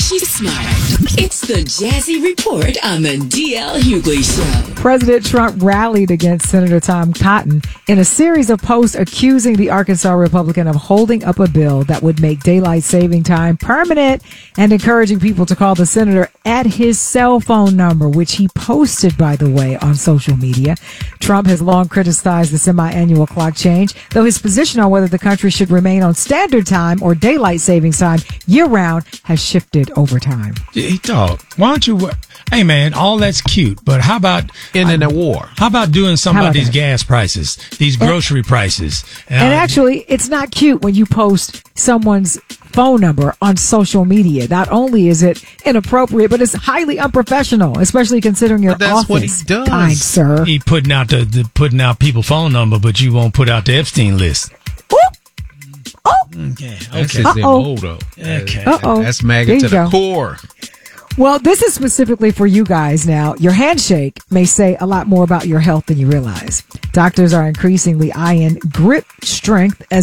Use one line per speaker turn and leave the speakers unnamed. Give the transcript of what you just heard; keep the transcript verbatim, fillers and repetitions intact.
makes you smart. It's the Jazzy Report on the D L Hughley Show.
President Trump rallied against Senator Tom Cotton in a series of posts accusing the Arkansas Republican of holding up a bill that would make daylight saving time permanent and encouraging people to call the senator at his cell phone number, which he posted, by the way, on social media. Trump has long criticized the semi-annual clock change, though his position on whether the country should remain on standard time or daylight savings time year-round has shifted over time.
Hey, dog, why don't you... Hey, man, all that's cute, but how about...
Ending a war.
How about doing something
How
about,
about
these
that?
gas prices, these grocery prices?
And
uh,
actually, it's not cute when you post someone's phone number on social media. Not only is it inappropriate, but it's highly unprofessional, especially considering your
But that's
office,
what he does.
kind sir.
He putting out the, the putting out people's phone number, but you won't put out the Epstein list.
Ooh. Oh,
Okay,
That's
okay,
his
Uh-oh.
M O, though.
okay.
uh-oh.
That's MAGA
There
to
you
the
go.
core.
Well, this is specifically for you guys now. Your handshake may say a lot more about your health than you realize. Doctors are increasingly eyeing grip strength as